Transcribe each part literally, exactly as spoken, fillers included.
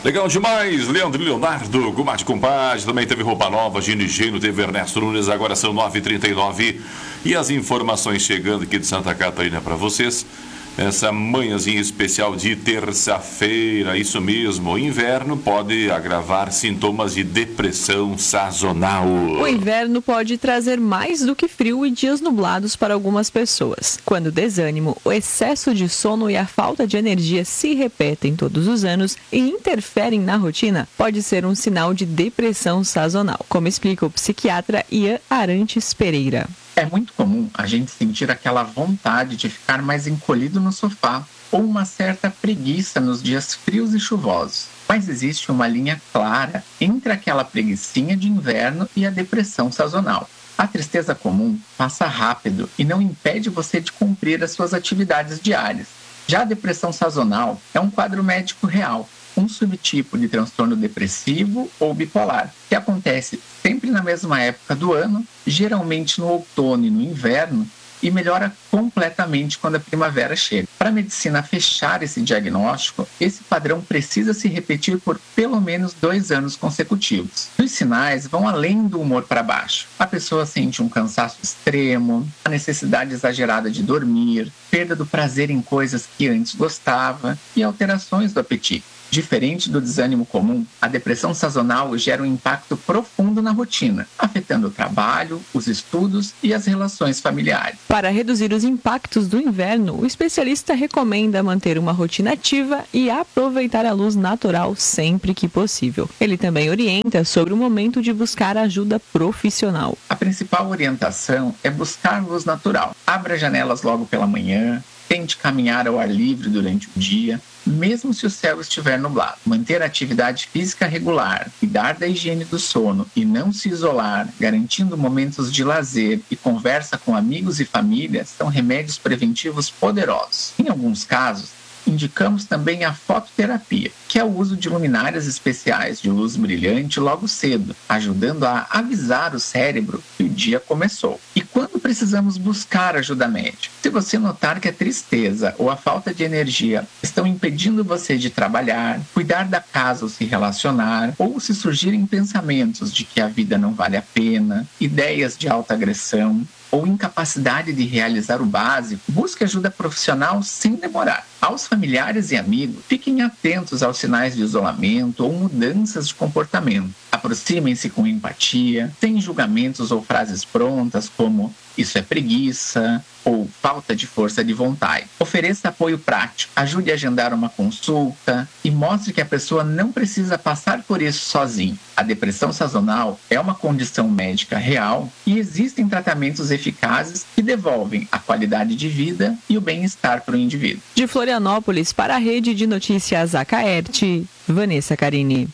Legal demais, Leandro e Leonardo, Gumate Compadre, também teve roupa nova, Gino e Gino, teve Ernesto Nunes, agora são nove e trinta e nove e as informações chegando aqui de Santa Catarina para vocês. Essa manhãzinha especial de terça-feira, isso mesmo, o inverno pode agravar sintomas de depressão sazonal. O inverno pode trazer mais do que frio e dias nublados para algumas pessoas. Quando o desânimo, o excesso de sono e a falta de energia se repetem todos os anos e interferem na rotina, pode ser um sinal de depressão sazonal, como explica o psiquiatra Ian Arantes Pereira. É muito comum a gente sentir aquela vontade de ficar mais encolhido no sofá ou uma certa preguiça nos dias frios e chuvosos. Mas existe uma linha clara entre aquela preguicinha de inverno e a depressão sazonal. A tristeza comum passa rápido e não impede você de cumprir as suas atividades diárias. Já a depressão sazonal é um quadro médico real, um subtipo de transtorno depressivo ou bipolar, que acontece sempre na mesma época do ano, geralmente no outono e no inverno, e melhora completamente quando a primavera chega. Para a medicina fechar esse diagnóstico, esse padrão precisa se repetir por pelo menos dois anos consecutivos. Os sinais vão além do humor para baixo. A pessoa sente um cansaço extremo, a necessidade exagerada de dormir, perda do prazer em coisas que antes gostava e alterações do apetite. Diferente do desânimo comum, a depressão sazonal gera um impacto profundo na rotina, afetando o trabalho, os estudos e as relações familiares. Para reduzir os impactos do inverno, o especialista recomenda manter uma rotina ativa e aproveitar a luz natural sempre que possível. Ele também orienta sobre o momento de buscar ajuda profissional. A principal orientação é buscar luz natural. Abra janelas logo pela manhã, tente caminhar ao ar livre durante o dia, mesmo se o céu estiver nublado. Manter a atividade física regular, cuidar da higiene do sono e não se isolar, garantindo momentos de lazer e conversa com amigos e família são remédios preventivos poderosos. Em alguns casos, indicamos também a fototerapia, que é o uso de luminárias especiais de luz brilhante logo cedo, ajudando a avisar o cérebro que o dia começou. E quando precisamos buscar ajuda médica? Se você notar que a tristeza ou a falta de energia estão impedindo você de trabalhar, cuidar da casa ou se relacionar, ou se surgirem pensamentos de que a vida não vale a pena, ideias de autoagressão, ou incapacidade de realizar o básico, busque ajuda profissional sem demorar. Aos familiares e amigos, fiquem atentos aos sinais de isolamento ou mudanças de comportamento. Aproximem-se com empatia, sem julgamentos ou frases prontas como "isso é preguiça" ou "falta de força de vontade". Ofereça apoio prático, ajude a agendar uma consulta e mostre que a pessoa não precisa passar por isso sozinha. A depressão sazonal é uma condição médica real e existem tratamentos eficazes que devolvem a qualidade de vida e o bem-estar para o indivíduo. De Florianópolis para a Rede de Notícias Acaerte, Vanessa Carini.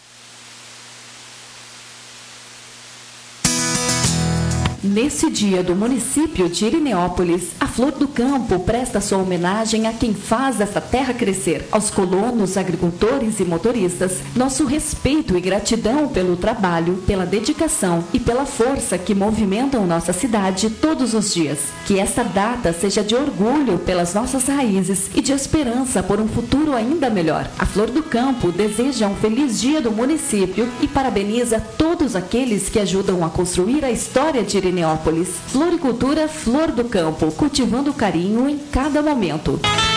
Nesse dia do município de Irineópolis, a Flor do Campo presta sua homenagem a quem faz essa terra crescer, aos colonos, agricultores e motoristas, nosso respeito e gratidão pelo trabalho, pela dedicação e pela força que movimentam nossa cidade todos os dias. Que esta data seja de orgulho pelas nossas raízes e de esperança por um futuro ainda melhor. A Flor do Campo deseja um feliz dia do município e parabeniza todos aqueles que ajudam a construir a história de Irineópolis. Floricultura Flor do Campo, cultivando carinho em cada momento.